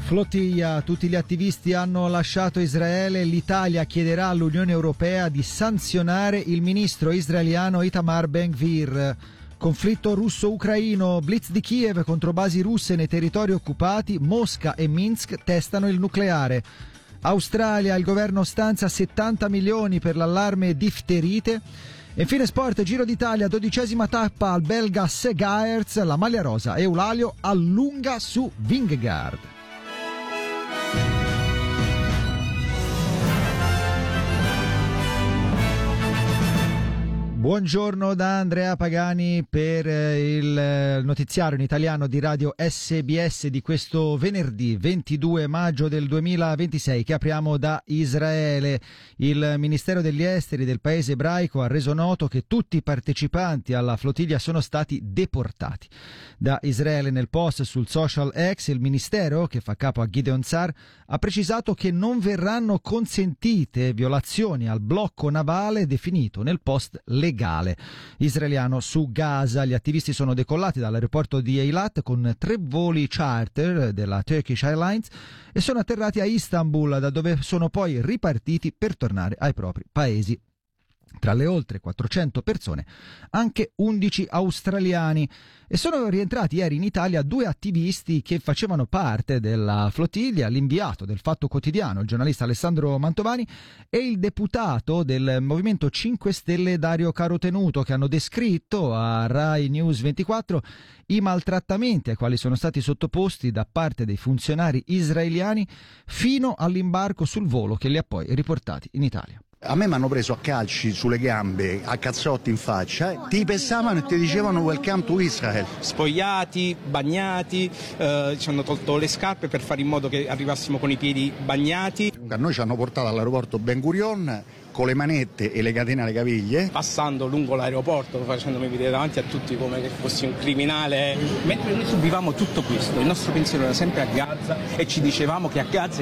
Flottiglia, tutti gli attivisti hanno lasciato Israele, l'Italia chiederà all'Unione Europea di sanzionare il ministro israeliano Itamar Ben-Gvir. Conflitto russo-ucraino, blitz di Kiev contro basi russe nei territori occupati, Mosca e Minsk testano il nucleare. Australia, il governo stanzia 70 milioni per l'allarme difterite. E infine sport, Giro d'Italia, 12ª tappa al belga Segaerts, la maglia rosa Eulalio allunga su Vingegaard. Buongiorno da Andrea Pagani per il notiziario in italiano di Radio SBS di questo venerdì 22 maggio del 2026 che apriamo da Israele. Il Ministero degli Esteri del paese ebraico ha reso noto che tutti i partecipanti alla flottiglia sono stati deportati da Israele. Nel post sul social X il Ministero, che fa capo a Gideon Sa'ar, ha precisato che non verranno consentite violazioni al blocco navale definito nel post legale israeliano su Gaza. Gli attivisti sono decollati dall'aeroporto di Eilat con 3 voli charter della Turkish Airlines e sono atterrati a Istanbul, da dove sono poi ripartiti per tornare ai propri paesi. Tra le oltre 400 persone anche 11 australiani, e sono rientrati ieri in Italia 2 attivisti che facevano parte della flottiglia, l'inviato del Fatto Quotidiano, il giornalista Alessandro Mantovani, e il deputato del Movimento 5 Stelle Dario Carotenuto, che hanno descritto a Rai News 24 i maltrattamenti ai quali sono stati sottoposti da parte dei funzionari israeliani fino all'imbarco sul volo che li ha poi riportati in Italia. A me mi hanno preso a calci sulle gambe, a cazzotti in faccia, ti pesavano e ti dicevano welcome to Israel. Spogliati, bagnati, ci hanno tolto le scarpe per fare in modo che arrivassimo con i piedi bagnati. A noi ci hanno portato all'aeroporto Ben Gurion con le manette e le catene alle caviglie, passando lungo l'aeroporto, facendomi vedere davanti a tutti come che fossi un criminale. Mentre noi subivamo tutto questo, il nostro pensiero era sempre a Gaza e ci dicevamo che a Gaza